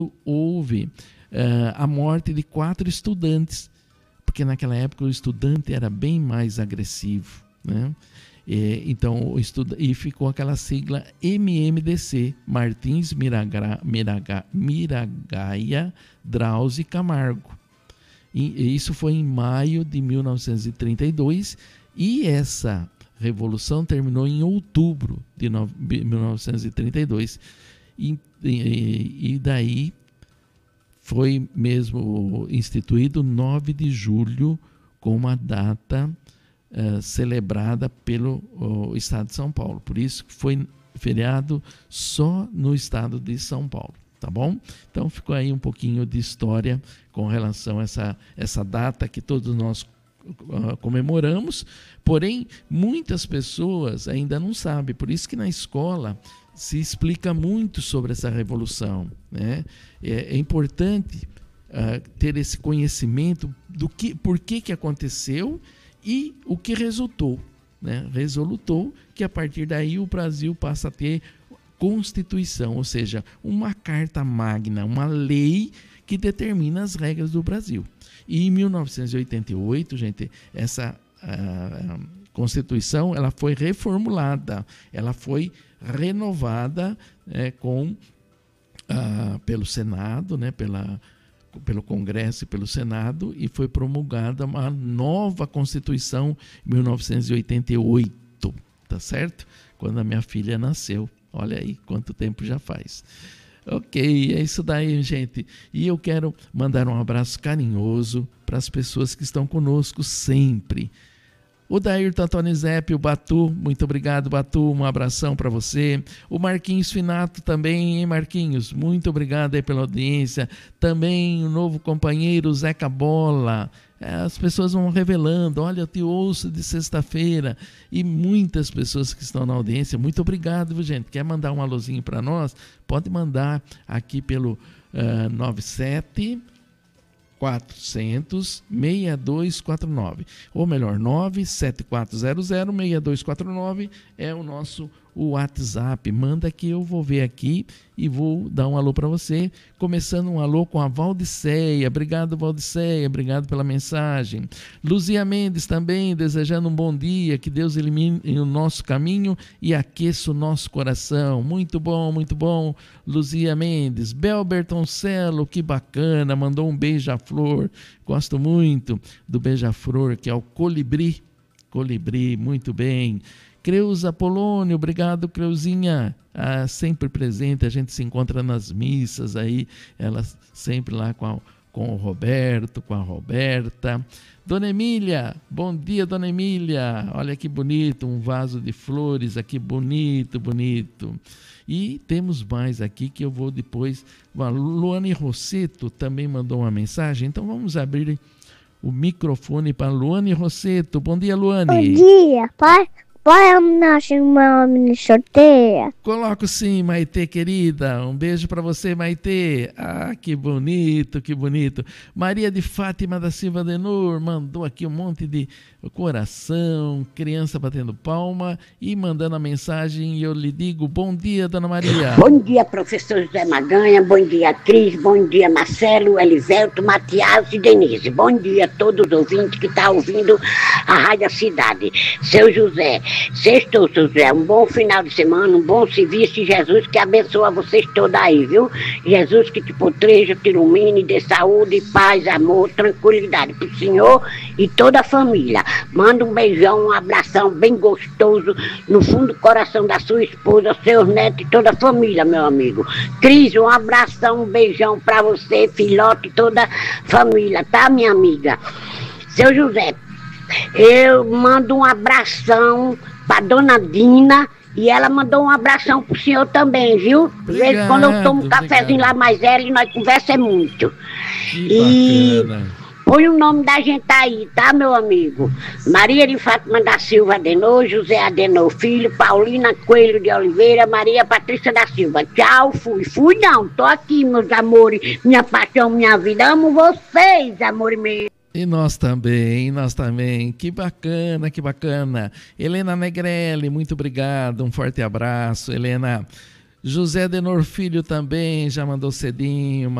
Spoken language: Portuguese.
houve a morte de 4 estudantes, porque naquela época o estudante era bem mais agressivo, né? Então, e ficou aquela sigla MMDC, Martins Miragaia Drauzio Camargo. E isso foi em maio de 1932, e essa revolução terminou em outubro de 1932. E daí foi mesmo instituído 9 de julho como uma data celebrada pelo Estado de São Paulo. Por isso que foi feriado só no Estado de São Paulo, tá bom? Então ficou aí um pouquinho de história com relação a essa data que todos nós comemoramos, porém muitas pessoas ainda não sabem, por isso que na escola se explica muito sobre essa revolução, né? É importante ter esse conhecimento por que aconteceu e o que resultou, né? Resultou que a partir daí o Brasil passa a ter Constituição, ou seja, uma carta magna, uma lei que determina as regras do Brasil. E em 1988, gente, essa Constituição ela foi reformulada, ela foi renovada pelo Senado, né, pelo Congresso e pelo Senado, e foi promulgada uma nova Constituição em 1988, tá certo? Quando a minha filha nasceu. Olha aí quanto tempo já faz. Ok, é isso daí, gente. E eu quero mandar um abraço carinhoso para as pessoas que estão conosco sempre. O Dairton Tonizep, o Batu, muito obrigado, Batu, um abração para você. O Marquinhos Finato também, hein, Marquinhos? Muito obrigado aí pela audiência. Também o novo companheiro Zeca Bola. As pessoas vão revelando, olha, eu te ouço de sexta-feira. E muitas pessoas que estão na audiência, muito obrigado, viu, gente? Quer mandar um alôzinho para nós? Pode mandar aqui pelo 97 400 6249, ou melhor, 97400-6249 é o nosso WhatsApp. Manda que eu vou ver aqui e vou dar um alô para você. Começando um alô com a Valdiceia. Obrigado, Valdiceia, obrigado pela mensagem. Luzia Mendes também, desejando um bom dia, que Deus ilumine o nosso caminho e aqueça o nosso coração. Muito bom, Luzia Mendes. Bel Bertoncelo, que bacana, mandou um beija-flor. Gosto muito do beija-flor, que é o colibri. Colibri, muito bem. Creuza Polônio, obrigado, Creuzinha, sempre presente, a gente se encontra nas missas aí, ela sempre lá com o Roberto, com a Roberta. Dona Emília, bom dia, Dona Emília, olha que bonito, um vaso de flores aqui, bonito. E temos mais aqui que eu vou depois, a Luane Rosseto também mandou uma mensagem, então vamos abrir o microfone para Luane Rosseto. Bom dia, Luane. Bom dia, pai. Põe o nosso nome no sorteio. Coloco sim, Maitê querida. Um beijo para você, Maitê. Que bonito, que bonito. Maria de Fátima da Silva Denor mandou aqui um monte de coração, criança batendo palma e mandando a mensagem. E eu lhe digo, bom dia, Dona Maria. Bom dia, professor José Maganha. Bom dia, Cris. Bom dia, Marcelo, Elivelto, Matias e Denise. Bom dia a todos os ouvintes que estão ouvindo a Rádio Cidade. Seu José, sextou, seu José, um bom final de semana, um bom serviço e Jesus que abençoa vocês todos aí, viu? Jesus que te proteja, te ilumine, dê saúde, paz, amor, tranquilidade pro senhor e toda a família. Manda um beijão, um abração bem gostoso no fundo do coração da sua esposa, seus netos e toda a família, meu amigo. Cris, um abração, um beijão pra você, filhote e toda a família, tá, minha amiga? Seu José, eu mando um abração para Dona Dina e ela mandou um abração pro senhor também, viu? De vez em quando eu tomo um cafezinho lá mais ela e nós conversamos muito. Que bacana. Põe o nome da gente aí, tá, meu amigo? Maria de Fátima da Silva Adenor, José Adenor Filho, Paulina Coelho de Oliveira, Maria Patrícia da Silva. Tchau, fui não, tô aqui, meus amores, minha paixão, minha vida, amo vocês, amores meus. E nós também. Que bacana. Helena Negrelli, muito obrigado, um forte abraço. Helena, José Denor Filho também já mandou cedinho.